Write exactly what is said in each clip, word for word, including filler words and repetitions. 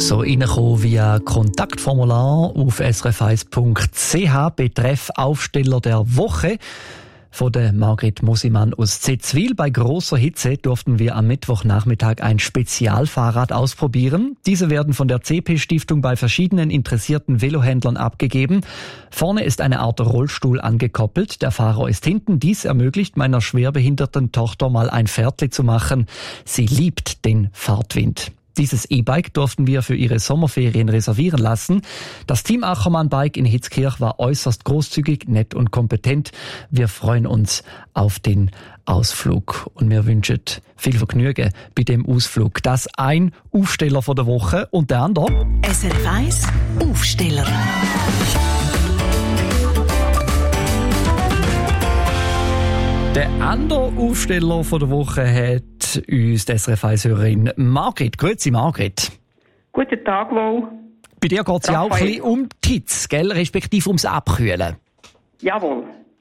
So reinkommen via Kontaktformular auf s r f eins punkt c h betreff Aufsteller der Woche. Von der Margret Mosimann aus Zetzwil. Bei großer Hitze durften wir am Mittwochnachmittag ein Spezialfahrrad ausprobieren. Diese werden von der C P-Stiftung bei verschiedenen interessierten Velohändlern abgegeben. Vorne ist eine Art Rollstuhl angekoppelt. Der Fahrer ist hinten. Dies ermöglicht meiner schwerbehinderten Tochter mal ein Pferdli zu machen. Sie liebt den Fahrtwind. Dieses E-Bike durften wir für ihre Sommerferien reservieren lassen. Das Team Achermann Bike in Hitzkirch war äußerst großzügig, nett und kompetent. Wir freuen uns auf den Ausflug und wir wünschen viel Vergnügen bei dem Ausflug. Das ein Aufsteller von der Woche und der andere. S R F eins Aufsteller. Der andere Aufsteller von der Woche hat uns die S R F eins-Hörerin Margret. Grüezi, Margret. Guten Tag, wohl. Bei dir geht es ja auch ein bisschen um die Hitze, gell? Respektive ums Abkühlen. Jawohl.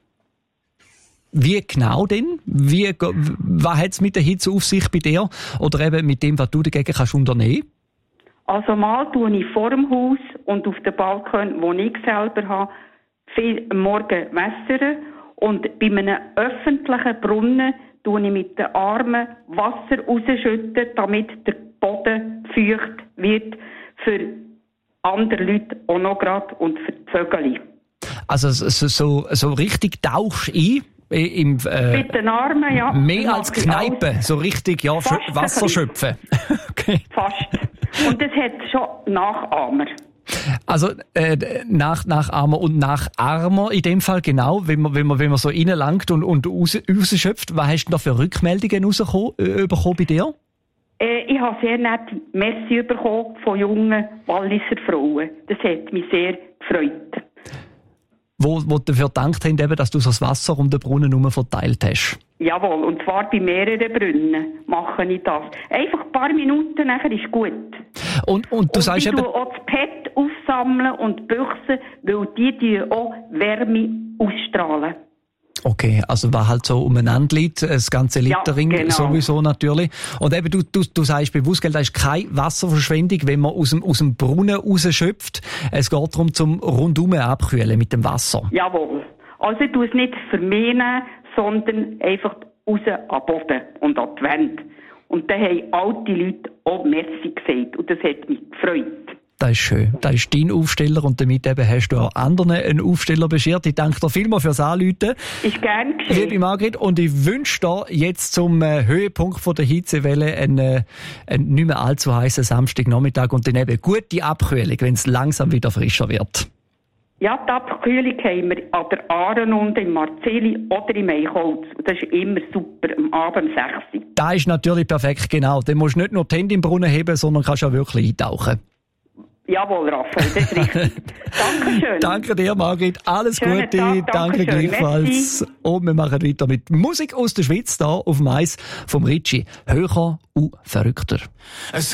Wie genau denn? Wie, was hat es mit der Hitze auf sich bei dir? Oder eben mit dem, was du dagegen kannst unternehmen? Also mal tue ich vor dem Haus und auf dem Balkon, wo ich selber habe, viel am Morgen wässern. Und bei einem öffentlichen Brunnen tue ich mit den Armen Wasser rausschütten, damit der Boden feucht wird für andere Leute auch noch gerade und für die Vögel. Also so, so, so richtig tauchst ein? Im, äh, mit den Armen, ja. Mehr als Kneipe, so richtig, ja, schö- Wasser schöpfen. Okay. Fast. Und das hat schon Nachahmer. Also äh, nach Nachahmer und Nachahmer in dem Fall, genau, wenn man, wenn man, wenn man so reinlangt und, und raus, rausschöpft. Was hast du da für Rückmeldungen rausgekommen, äh, bekommen bei dir? Äh, ich habe sehr nette Messi bekommen von jungen Walliser Frauen. Das hat mich sehr gefreut. Wo, wo dafür gedankt haben, eben, dass du so das Wasser um den Brunnen herum verteilt hast? Jawohl, und zwar bei mehreren Brunnen mache ich das. Einfach ein paar Minuten, nachher ist gut. Und, und du und sagst ich eben... auch das Pet aufsammeln und die Büchse, weil die, die auch Wärme ausstrahlen. Okay, also was halt so umeinander liegt, das ganze Littering ja, genau. sowieso natürlich. Und eben du, du, du sagst bewusst, da ist keine Wasserverschwendung, wenn man aus dem, aus dem Brunnen rausschöpft. Es geht darum, zum rundum abkühlen mit dem Wasser. Jawohl. Also ich tue es nicht für mich nehmen, sondern einfach raus an den Boden und an die Wände. Und dann haben alte Leute auch Merci gesagt und das hat mich gefreut. Das ist schön. Das ist dein Aufsteller und damit eben hast du auch anderen einen Aufsteller beschert. Ich danke dir vielmals fürs Anrufen. Ist gern geschehen. Liebe Margret, und ich wünsche dir jetzt zum äh, Höhepunkt von der Hitzewelle einen, äh, einen nicht mehr allzu heißen Samstagnachmittag und dann eben gute Abkühlung, wenn es langsam wieder frischer wird. Ja, die Abkühlung haben wir an der Ahrenunde, im Marzeli oder im Eichholz. Das ist immer super, am Abend sechs Uhr. Das ist natürlich perfekt, genau. Dann musst du nicht nur die Hände im Brunnen heben, sondern kannst auch wirklich eintauchen. Jawohl, Raphael, das ist richtig. Dankeschön. Danke dir, Margret. Alles Schönen Gute. Tag, danke gleichfalls. Merci. Und wir machen weiter mit Musik aus der Schweiz, da auf dem Eis vom Ritchie. Höher und verrückter.